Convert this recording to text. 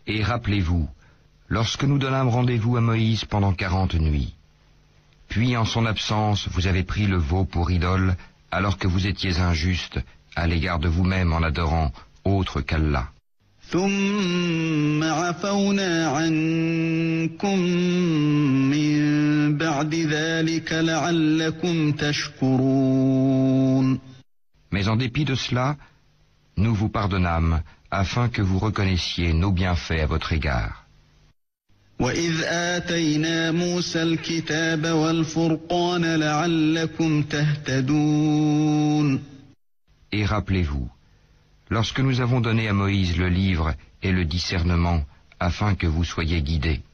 Et rappelez-vous, lorsque nous donnâmes rendez-vous à Moïse pendant 40 nuits, puis en son absence vous avez pris le veau pour idole, alors que vous étiez injuste à l'égard de vous-même en adorant autre qu'Allah. ثم عفونا عنكم من بعد ذلك لعلكم تشكرون. Mais en dépit de cela, nous vous pardonnâmes afin que vous reconnaissiez nos bienfaits à votre égard. وإذ آتينا موسى الكتاب والفرقان لعلكم تهتدون. Et rappelez-vous, lorsque nous avons donné à Moïse le livre et le discernement afin que vous soyez guidés.